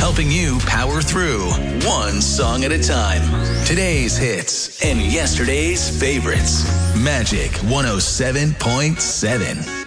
helping you power through one song at a time. Today's hits and yesterday's favorites. Magic 107.7.